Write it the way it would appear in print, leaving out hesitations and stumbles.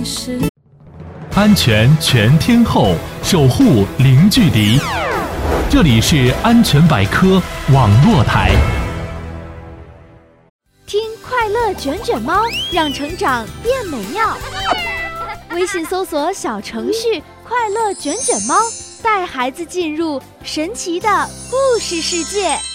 事。 安全全天候，守护零距离。这里是安全百科网络台。 听快乐卷卷猫，让成长变美妙。微信搜索小程序快乐卷卷猫，带孩子进入神奇的故事世界。